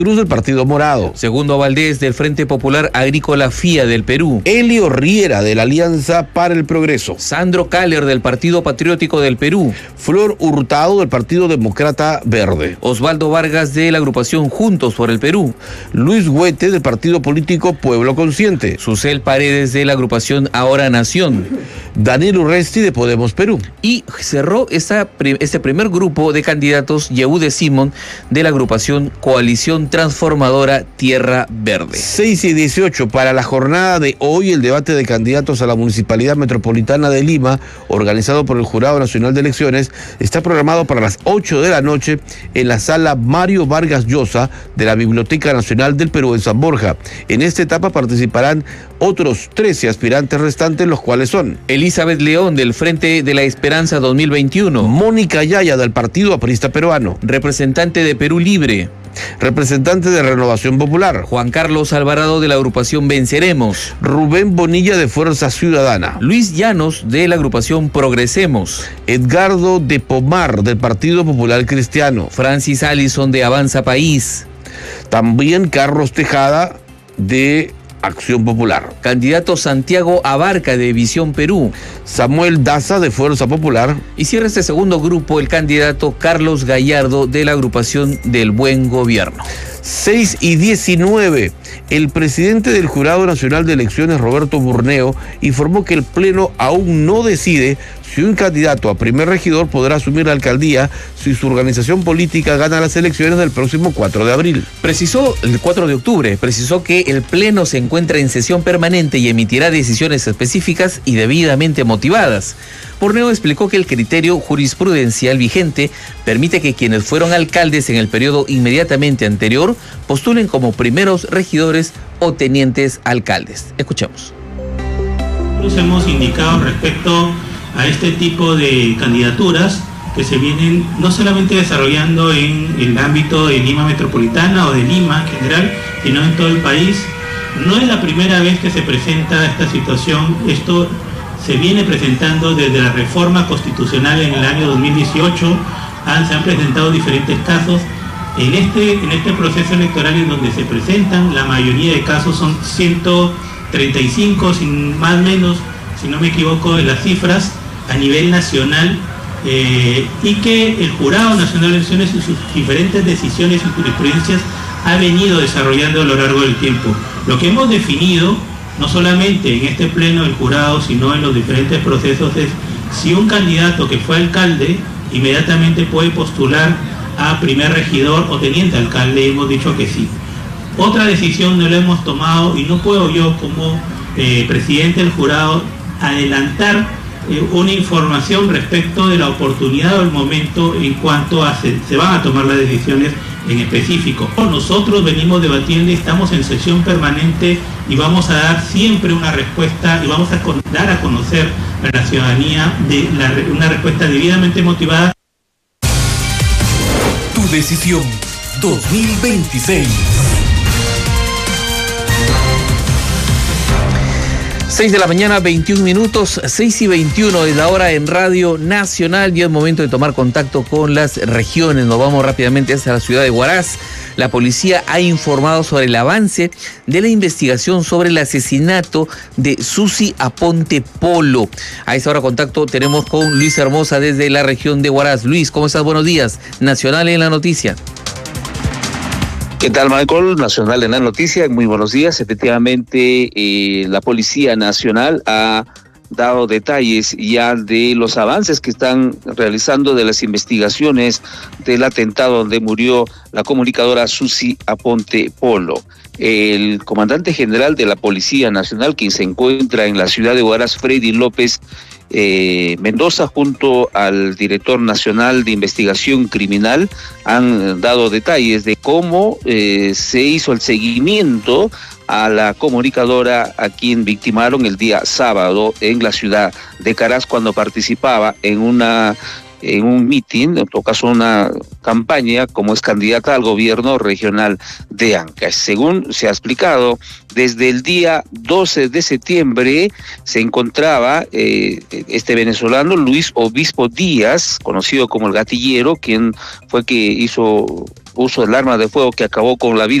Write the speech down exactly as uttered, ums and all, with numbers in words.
Cruz del Partido Morado. Segundo Valdés del Frente Popular Agrícola F I A del Perú. Elio Riera de la Alianza para el Progreso. Sandro Kaller del Partido Patriótico del Perú. Flor Hurtado del Partido Demócrata Verde. Osvaldo Vargas de la agrupación Juntos por el Perú. Luis Huete del Partido Político Pueblo Consciente. Susel Paredes de la agrupación Ahora Nación. Daniel Urresti de Podemos Perú. Y cerró esta, este primer grupo de candidatos Yehude Simón de la agrupación Coalición Transformadora Tierra Verde. seis y dieciocho, para la jornada de hoy, el debate de candidatos a la Municipalidad Metropolitana de Lima, organizado por el Jurado Nacional de Elecciones, está programado para las ocho de la noche en la sala Mario Vargas Llosa de la Biblioteca Nacional del Perú en San Borja. En esta etapa participarán otros trece aspirantes restantes, los cuales son Elizabeth León del Frente de la Esperanza dos mil veintiuno. Mónica Yaya del Partido Aprista Peruano. Representante de Perú Libre. Representante de Renovación Popular. Juan Carlos Alvarado de la agrupación Venceremos. Rubén Bonilla de Fuerza Ciudadana. Luis Llanos de la agrupación Progresemos. Edgardo de Pomar del Partido Popular Cristiano. Francis Allison de Avanza País. También Carlos Tejada de Acción Popular. Candidato Santiago Abarca de Visión Perú. Samuel Daza de Fuerza Popular. Y cierra este segundo grupo el candidato Carlos Gallardo de la agrupación del Buen Gobierno. seis y diecinueve. El presidente del Jurado Nacional de Elecciones, Roberto Burneo, informó que el Pleno aún no decide si un candidato a primer regidor podrá asumir la alcaldía si su organización política gana las elecciones del próximo cuatro de abril. Precisó el cuatro de octubre, precisó que el Pleno se encuentra en sesión permanente y emitirá decisiones específicas y debidamente motivadas. Burneo explicó que el criterio jurisprudencial vigente permite que quienes fueron alcaldes en el periodo inmediatamente anterior postulen como primeros regidores o tenientes alcaldes. Escuchemos. Nos hemos indicado respecto a este tipo de candidaturas que se vienen no solamente desarrollando en el ámbito de Lima Metropolitana o de Lima en general, sino en todo el país. No es la primera vez que se presenta esta situación. Esto se viene presentando desde la reforma constitucional en el año dos mil dieciocho. Han, se han presentado diferentes casos. En este, en este proceso electoral en donde se presentan, la mayoría de casos son ciento treinta y cinco, sin más o menos, si no me equivoco, de las cifras a nivel nacional, eh, y que el Jurado Nacional de Elecciones en sus diferentes decisiones y jurisprudencias ha venido desarrollando a lo largo del tiempo. Lo que hemos definido, no solamente en este pleno del jurado, sino en los diferentes procesos, es si un candidato que fue alcalde inmediatamente puede postular a primer regidor o teniente alcalde. Hemos dicho que sí. Otra decisión no la hemos tomado y no puedo yo como eh, presidente del jurado adelantar eh, una información respecto de la oportunidad o el momento en cuanto a se, se van a tomar las decisiones en específico. Nosotros venimos debatiendo y estamos en sesión permanente y vamos a dar siempre una respuesta y vamos a con, dar a conocer a la ciudadanía de la, una respuesta debidamente motivada. Tu decisión dos mil veintiséis. seis de la mañana, veintiún minutos, seis y veintiuno es la hora en Radio Nacional y es momento de tomar contacto con las regiones. Nos vamos rápidamente hasta la ciudad de Huaraz. La policía ha informado sobre el avance de la investigación sobre el asesinato de Susi Aponte Polo. A esta hora contacto tenemos con Luis Hermosa desde la región de Huaraz. Luis, ¿cómo estás? Buenos días. Nacional en la noticia. ¿Qué tal, Michael? Nacional en la noticia, muy buenos días. Efectivamente, eh, la Policía Nacional ha dado detalles ya de los avances que están realizando de las investigaciones del atentado donde murió la comunicadora Susi Aponte Polo. El comandante general de la Policía Nacional, quien se encuentra en la ciudad de Huaraz, Freddy López Eh, Mendoza, junto al director nacional de investigación criminal, han dado detalles de cómo eh, se hizo el seguimiento a la comunicadora a quien victimaron el día sábado en la ciudad de Caraz cuando participaba en una en un mitin, en todo caso una campaña, como es candidata al gobierno regional de Ancash. Según se ha explicado, desde el día doce de septiembre se encontraba eh, este venezolano Luis Obispo Díaz, conocido como el Gatillero, quien fue que hizo uso del arma de fuego que acabó con la vida